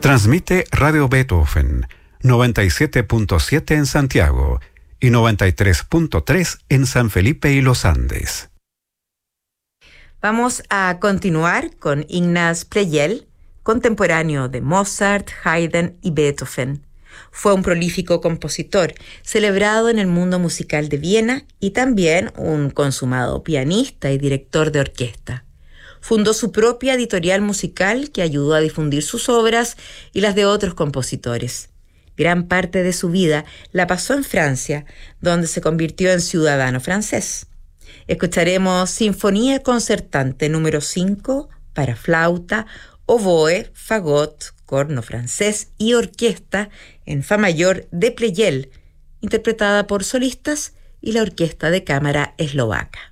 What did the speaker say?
Transmite Radio Beethoven, 97.7 en Santiago y 93.3 en San Felipe y Los Andes. Vamos a continuar con Ignaz Pleyel, contemporáneo de Mozart, Haydn y Beethoven. Fue un prolífico compositor, celebrado en el mundo musical de Viena y también un consumado pianista y director de orquesta. Fundó su propia editorial musical que ayudó a difundir sus obras y las de otros compositores. Gran parte de su vida la pasó en Francia, donde se convirtió en ciudadano francés. Escucharemos Sinfonía Concertante número 5 para flauta, oboe, fagot, corno francés y orquesta en fa mayor de Pleyel, interpretada por solistas y la Orquesta de Cámara Eslovaca.